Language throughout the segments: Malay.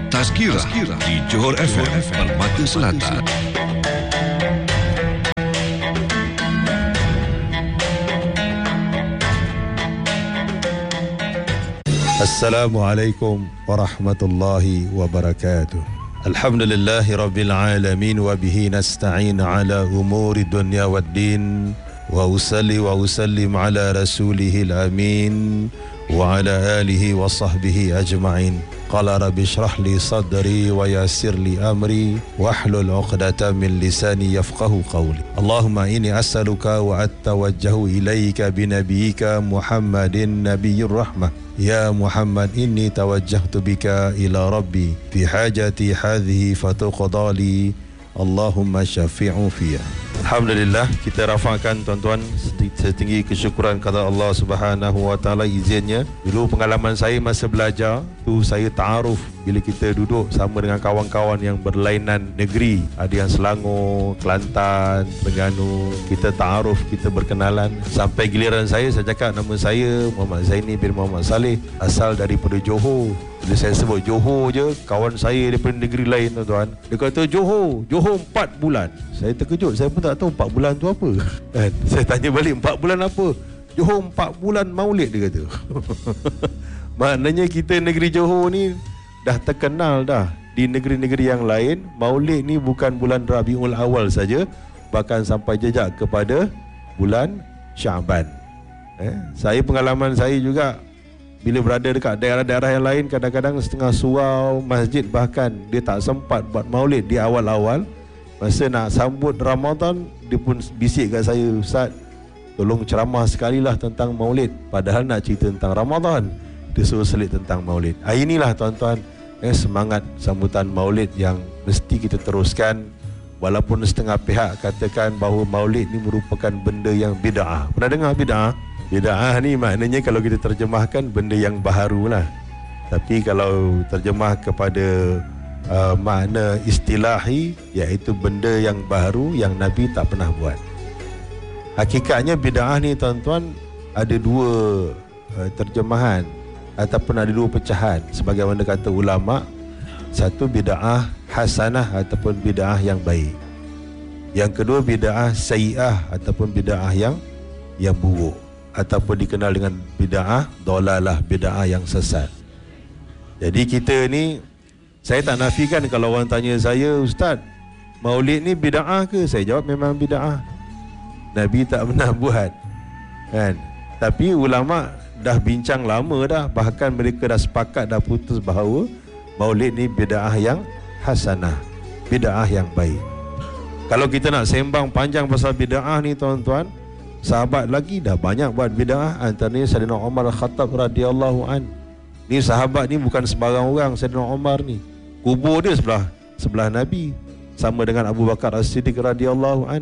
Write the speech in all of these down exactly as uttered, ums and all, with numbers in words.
Tazkirah di Johor F M Permata Selatan. Assalamualaikum warahmatullahi wabarakatuh. Alhamdulillahi rabbil alamin wa bihi nasta'in ala umuri dunya waddin wa usalli wa usallim ala rasulihil amin wa ala alihi wa sahbihi ajma'in. Qala rabbi shrah li sadri wa yassir li amri wahlul 'uqdatam min lisani yafqahu qawli. Allahumma inni as'aluka wa atawajjahu ilaika bi nabiyyika Muhammadin nabiyyir rahmah. Ya Muhammad, inni tawajjahtu bika ila Rabbi fi hajati hadhihi fatuqda li, Allahumma syafi'u fiha. Alhamdulillah, kita rafakkan tuan-tuan setinggi kesyukuran kepada Allah Subhanahu wa taala izinnya. Dulu pengalaman saya masa belajar tu, saya ta'aruf bila kita duduk sama dengan kawan-kawan yang berlainan negeri, ada yang Selangor, Kelantan, Terengganu. Kita ta'aruf, kita berkenalan. Sampai giliran saya, saya cakap nama saya Muhammad Zaini bin Muhammad Saleh, asal daripada Johor. Bila saya sebut Johor je, kawan saya daripada negeri lain tuan-tuan, dia kata Johor, Johor empat bulan. Saya terkejut, saya pun tak tahu empat bulan tu apa. Kan? Saya tanya balik, empat bulan apa? Johor empat bulan maulid, dia kata. Maknanya kita negeri Johor ni dah terkenal dah. Di negeri-negeri yang lain, maulid ni bukan bulan Rabiul Awal saja, bahkan sampai jejak kepada bulan Syaban. Eh? Saya pengalaman saya juga, bila berada dekat daerah-daerah yang lain, kadang-kadang setengah surau, masjid bahkan dia tak sempat buat maulid di awal-awal. Masa nak sambut Ramadan, dia pun bisik kat saya, Ustaz, tolong ceramah sekali lah tentang maulid. Padahal nak cerita tentang Ramadan, dia suruh selit tentang maulid. Ah, inilah tuan-tuan, eh, semangat sambutan maulid yang mesti kita teruskan. Walaupun setengah pihak katakan bahawa maulid ni merupakan benda yang bid'ah. Pernah dengar bid'ah? Bid'ah ni maknanya kalau kita terjemahkan benda yang baharu lah. Tapi kalau terjemah kepada uh, makna istilahi, iaitu benda yang baharu yang Nabi tak pernah buat. Hakikatnya bid'ah ni tuan-tuan ada dua uh, terjemahan ataupun ada dua pecahan sebagaimana kata ulama. Satu bid'ah hasanah ataupun bid'ah yang baik. Yang kedua bid'ah sayyi'ah ataupun bid'ah yang yang buruk, ataupun dikenal dengan bid'ah dolalah, bid'ah yang sesat. Jadi kita ni, saya tak nafikan kalau orang tanya saya, Ustaz, maulid ni bid'ah ke? Saya jawab memang bid'ah. Nabi tak pernah buat, kan? Tapi ulama dah bincang lama dah, bahkan mereka dah sepakat, dah putus bahawa maulid ni bid'ah yang hasanah, bid'ah yang baik. Kalau kita nak sembang panjang pasal bid'ah ni tuan-tuan, sahabat lagi dah banyak buat bid'ah. Antaranya Sayyidina Umar Al-Khattab radhiyallahu an. Ni sahabat ni bukan sebarang orang. Sayyidina Umar ni, kubur dia sebelah sebelah Nabi, sama dengan Abu Bakar As-Siddiq radhiyallahu an.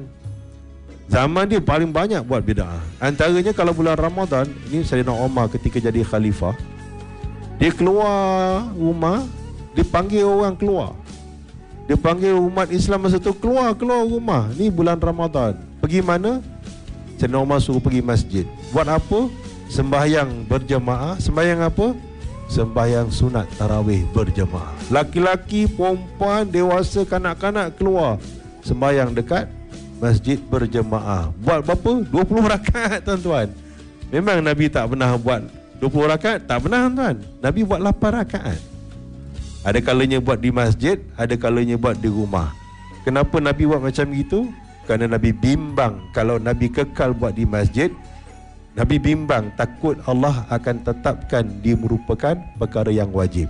Zaman dia paling banyak buat bid'ah. Antaranya kalau bulan Ramadan ni, Sayyidina Umar ketika jadi khalifah, dia keluar rumah, dia panggil orang keluar, dia panggil umat Islam masa tu keluar keluar rumah. Ni bulan Ramadan. Pergi mana? Sayyidina Umar suruh pergi masjid. Buat apa? Sembahyang berjemaah. Sembahyang apa? Sembahyang sunat tarawih berjemaah. Laki-laki, perempuan, dewasa, kanak-kanak keluar sembahyang dekat masjid berjemaah. Buat berapa? dua puluh rakaat tuan-tuan. Memang Nabi tak pernah buat dua puluh rakaat, tak pernah tuan. Nabi buat lapan rakaat. Ada kalanya buat di masjid, ada kalanya buat di rumah. Kenapa Nabi buat macam gitu? Kerana Nabi bimbang kalau Nabi kekal buat di masjid, Nabi bimbang takut Allah akan tetapkan dia merupakan perkara yang wajib.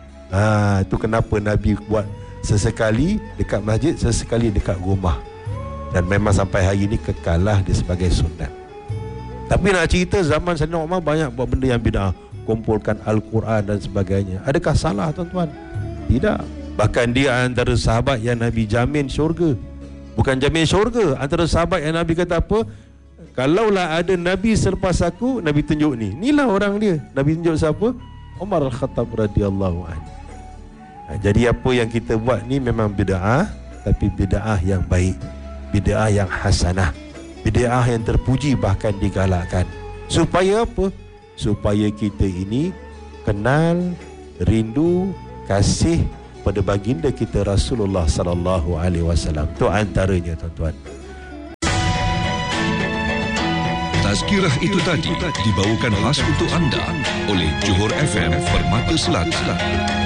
Ha, itu kenapa Nabi buat sesekali dekat masjid, sesekali dekat rumah. Dan memang sampai hari ini kekallah dia sebagai sunat. Tapi nak cerita zaman Sayyidina Umar banyak buat benda yang bid'ah, kumpulkan Al-Quran dan sebagainya. Adakah salah tuan-tuan? Tidak. Bahkan dia antara sahabat yang Nabi jamin syurga. Bukan jamin syurga, antara sahabat yang Nabi kata apa? Kalaulah ada Nabi selepas aku, Nabi tunjuk ni. Inilah orang dia. Nabi tunjuk siapa? Umar Al-Khattab radhiyallahu anhu. Ha, jadi apa yang kita buat ni memang bid'ah, tapi bid'ah yang baik, bid'ah yang hasanah, bid'ah yang terpuji, bahkan digalakkan. Supaya apa? Supaya kita ini kenal, rindu, kasih pada baginda kita Rasulullah sallallahu alaihi wasallam. Itu antaranya, tuan-tuan. Tazkirah itu tadi dibawakan khas untuk anda oleh Johor F M Permata Selatan.